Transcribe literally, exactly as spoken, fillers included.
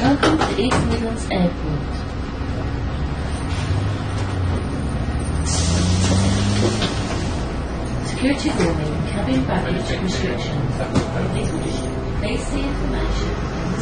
Welcome to East Midlands Airport. Security warning, cabin baggage restrictions. Please see information.